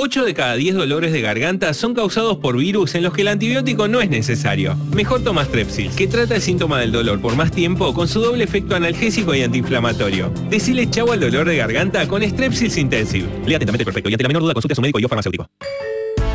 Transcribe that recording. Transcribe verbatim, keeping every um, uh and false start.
ocho de cada diez dolores de garganta son causados por virus en los que el antibiótico no es necesario. Mejor toma Strepsils, que trata el síntoma del dolor por más tiempo con su doble efecto analgésico y antiinflamatorio. Decile chau al dolor de garganta con Strepsils Intensive. Lea atentamente el prospecto y ante la menor duda consulte a su médico y o farmacéutico.